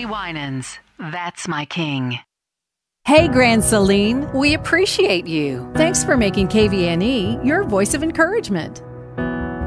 Winans. That's my king. Hey, Grand Celine, we appreciate you. Thanks for making KVNE your voice of encouragement.